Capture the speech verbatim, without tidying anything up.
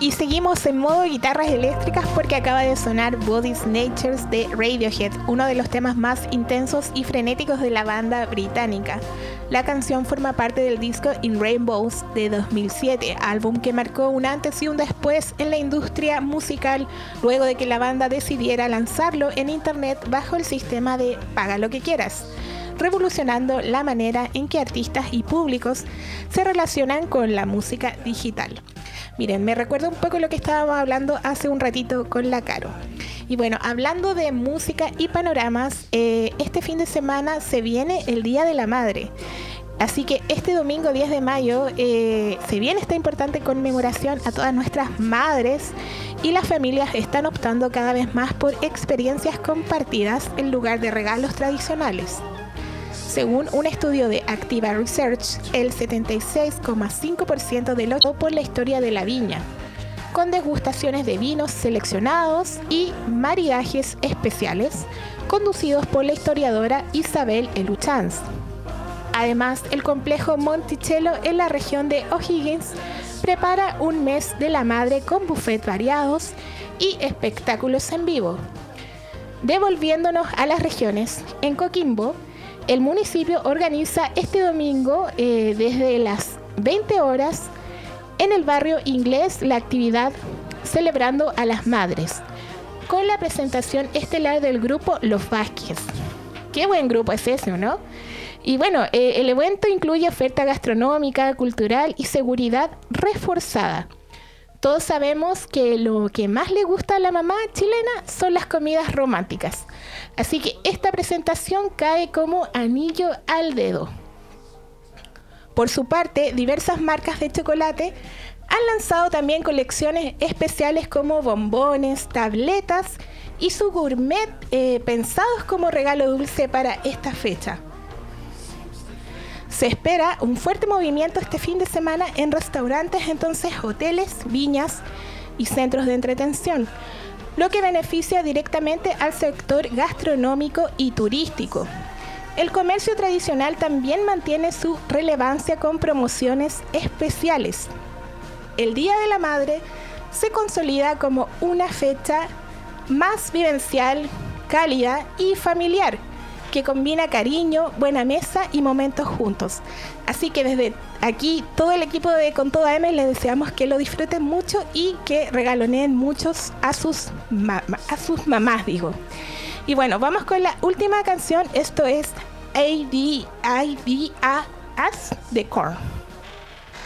Y seguimos en modo guitarras eléctricas porque acaba de sonar Body Snatchers de Radiohead, uno de los temas más intensos y frenéticos de la banda británica. La canción forma parte del disco In Rainbows de dos mil siete, álbum que marcó un antes y un después en la industria musical luego de que la banda decidiera lanzarlo en internet bajo el sistema de paga lo que quieras, revolucionando la manera en que artistas y públicos se relacionan con la música digital. Miren, me recuerda un poco lo que estábamos hablando hace un ratito con la Caro. Y bueno, hablando de música y panoramas, eh, este fin de semana se viene el Día de la Madre. Así que este domingo diez de mayo eh, se viene esta importante conmemoración a todas nuestras madres y las familias están optando cada vez más por experiencias compartidas en lugar de regalos tradicionales. Según un estudio de Activa Research, el setenta y seis coma cinco por ciento de los por la historia de la viña, con degustaciones de vinos seleccionados y maridajes especiales, conducidos por la historiadora Isabel Eluchans. Además, el complejo Monticello en la región de O'Higgins prepara un mes de la madre con buffet variados y espectáculos en vivo. Devolviéndonos a las regiones, en Coquimbo, el municipio organiza este domingo eh, desde las veinte horas en el barrio inglés la actividad Celebrando a las Madres, con la presentación estelar del grupo Los Vázquez. Qué buen grupo es ese, ¿no? Y bueno, eh, el evento incluye oferta gastronómica, cultural y seguridad reforzada. Todos sabemos que lo que más le gusta a la mamá chilena son las comidas románticas. Así que esta presentación cae como anillo al dedo. Por su parte, diversas marcas de chocolate han lanzado también colecciones especiales como bombones, tabletas y su gourmet eh, pensados como regalo dulce para esta fecha. Se espera un fuerte movimiento este fin de semana en restaurantes, entonces hoteles, viñas y centros de entretención, lo que beneficia directamente al sector gastronómico y turístico. El comercio tradicional también mantiene su relevancia con promociones especiales. El Día de la Madre se consolida como una fecha más vivencial, cálida y familiar, que combina cariño, buena mesa y momentos juntos. Así que desde aquí, todo el equipo de Con Toda M les deseamos que lo disfruten mucho y que regaloneen muchos a sus, ma- a sus mamás, digo. Y bueno, vamos con la última canción. Esto es A D I V A S de Korn.